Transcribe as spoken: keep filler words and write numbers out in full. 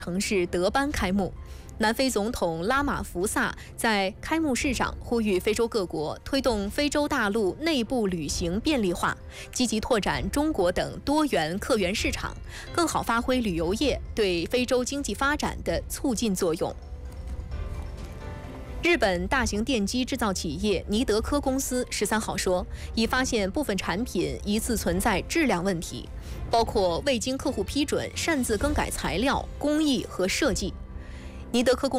城市德班开幕。南非总统拉马福萨在开幕式上呼吁非洲各国推动非洲大陆内部旅行便利化，积极拓展中国等多元客源市场，更好发挥旅游业对非洲经济发展的促进作用。日本大型电机制造企业尼德科公司十三号说，已发现部分产品疑似存在质量问题，包括未经客户批准擅自更改材料、工艺和设计。尼德科公